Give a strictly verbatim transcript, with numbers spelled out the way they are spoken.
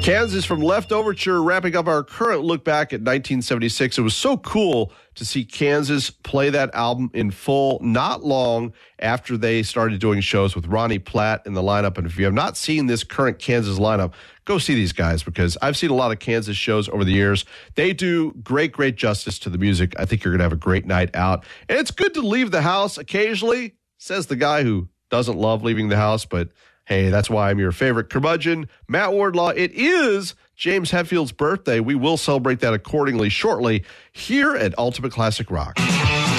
Kansas from Leftoverture, wrapping up our current look back at nineteen seventy-six. It was so cool to see Kansas play that album in full not long after they started doing shows with Ronnie Platt in the lineup. And if you have not seen this current Kansas lineup, go see these guys, because I've seen a lot of Kansas shows over the years. They do great, great justice to the music. I think you're going to have a great night out. And it's good to leave the house occasionally, says the guy who doesn't love leaving the house, but hey, that's why I'm your favorite curmudgeon, Matt Wardlaw. It is James Hetfield's birthday. We will celebrate that accordingly shortly here at Ultimate Classic Rock.